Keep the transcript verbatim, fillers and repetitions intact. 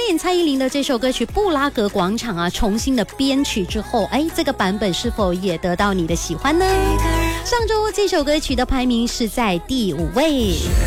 年蔡依林的这首歌曲《布拉格广场》啊，重新的编曲之后，哎，这个版本是否也得到你的喜欢呢？上周这首歌曲的排名是在第五位。